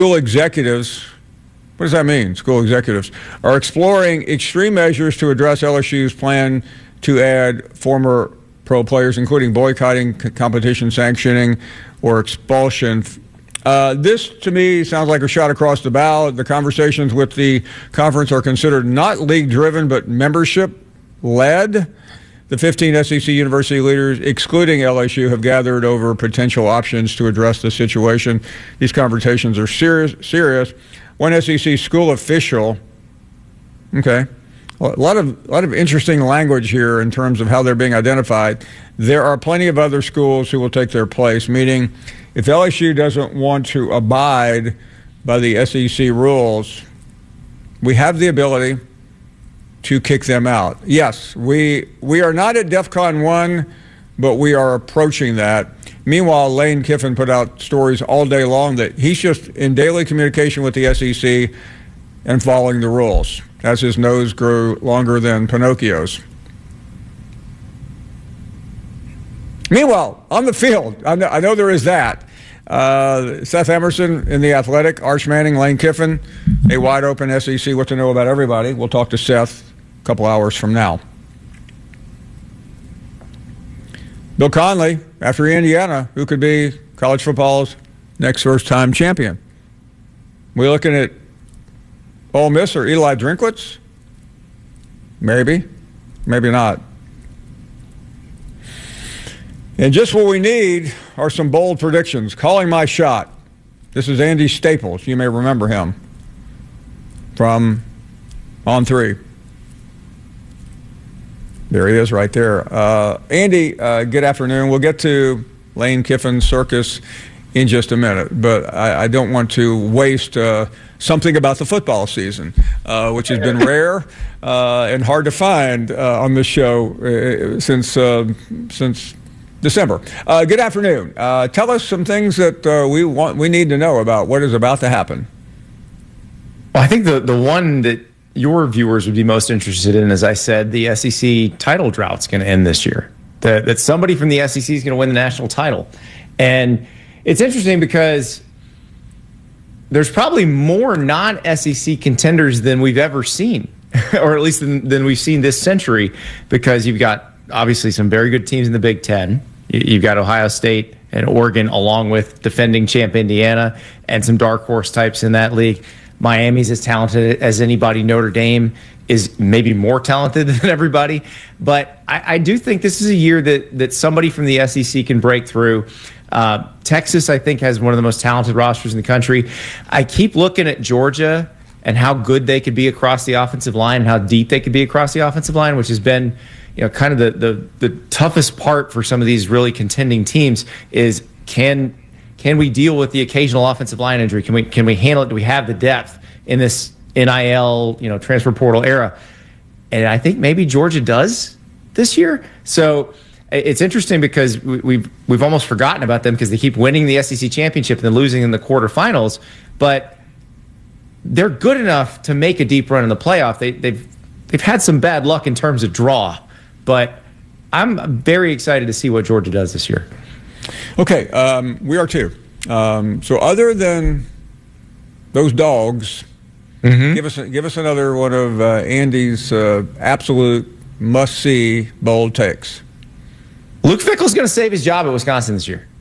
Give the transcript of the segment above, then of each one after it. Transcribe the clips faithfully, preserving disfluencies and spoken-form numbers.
school executives, what does that mean? School executives are exploring extreme measures to address L S U's plan to add former pro players, including boycotting, competition sanctioning, or expulsion. Uh, this, to me, sounds like a shot across the bow. The conversations with the conference are considered not league-driven, but membership-led. The fifteen S E C university leaders, excluding L S U, have gathered over potential options to address the situation. These conversations are serious. serious. One S E C school official, okay, a lot of a lot of interesting language here in terms of how they're being identified. There are plenty of other schools who will take their place, meaning if L S U doesn't want to abide by the S E C rules, we have the ability to kick them out. Yes, we we are not at DEFCON one, but we are approaching that. Meanwhile, Lane Kiffin put out stories all day long that he's just in daily communication with the S E C and following the rules as his nose grew longer than Pinocchio's. Meanwhile, on the field, I know, I know there is that. Uh, Seth Emerson in The Athletic, Arch Manning, Lane Kiffin, a wide open S E C, what to know about everybody. We'll talk to Seth a couple hours from now. Bill Conley, after Indiana, who could be college football's next first-time champion. We looking at Ole Miss or Eli Drinkwitz? Maybe, maybe not. And just what we need are some bold predictions. Calling my shot. This is Andy Staples. You may remember him from On Three. There he is right there. Uh, Andy, uh, good afternoon. We'll get to Lane Kiffin's circus in just a minute, but I, I don't want to waste uh, something about the football season, uh, which has been rare uh, and hard to find uh, on this show uh, since uh, since December. Uh, good afternoon. Uh, tell us some things that uh, we want, we need to know about what is about to happen. Well, I think the the one that your viewers would be most interested in, as I said, the S E C title drought's going to end this year. That, that somebody from the S E C is going to win the national title. And it's interesting because there's probably more non-S E C contenders than we've ever seen, or at least than, than we've seen this century, because you've got obviously some very good teams in the Big Ten. You've got Ohio State and Oregon, along with defending champ Indiana, and some dark horse types in that league. Miami's as talented as anybody. Notre Dame is maybe more talented than everybody. But I, I do think this is a year that that somebody from the S E C can break through. Uh, Texas, I think, has one of the most talented rosters in the country. I keep looking at Georgia and how good they could be across the offensive line and how deep they could be across the offensive line, which has been, you know, kind of the the, the toughest part for some of these really contending teams is can Can we deal with the occasional offensive line injury? Can we can we handle it? Do we have the depth in this N I L, you know, transfer portal era? And I think maybe Georgia does this year. So it's interesting because we've we've almost forgotten about them because they keep winning the S E C championship and then losing in the quarterfinals. But they're good enough to make a deep run in the playoff. They, they've they've had some bad luck in terms of draw, but I'm very excited to see what Georgia does this year. Okay, um, we are too. Um, so other than those dogs, mm-hmm. give us give us another one of uh, Andy's uh, absolute must-see bold takes. Luke Fickell's going to save his job at Wisconsin this year.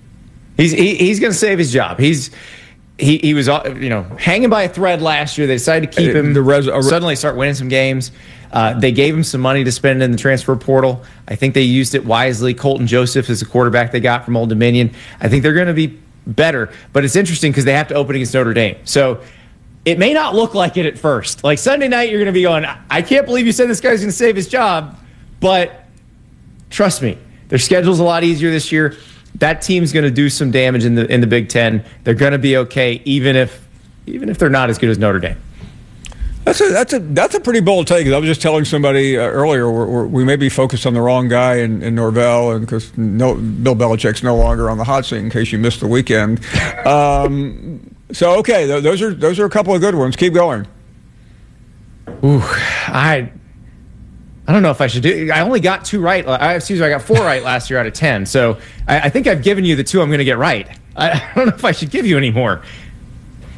He's he, he's going to save his job. He's he he was you know hanging by a thread last year. They decided to keep him. The res- uh, suddenly start winning some games. Uh, they gave him some money to spend in the transfer portal. I think they used it wisely. Colton Joseph is the quarterback they got from Old Dominion. I think they're going to be better. But it's interesting because they have to open against Notre Dame. So it may not look like it at first. Like Sunday night, you're going to be going, I can't believe you said this guy's going to save his job. But trust me, their schedule's a lot easier this year. That team's going to do some damage in the in the Big Ten. They're going to be okay, even if even if they're not as good as Notre Dame. That's a that's a that's a pretty bold take. I was just telling somebody uh, earlier we're, we're, we may be focused on the wrong guy in, in Norvell, and because no, Bill Belichick's no longer on the hot seat. In case you missed the weekend, um, so okay, th- those are those are a couple of good ones. Keep going. Ooh, I I don't know if I should do. I only got two right. I, excuse me, I got four right last year out of ten. So I, I think I've given you the two I'm going to get right. I, I don't know if I should give you any more.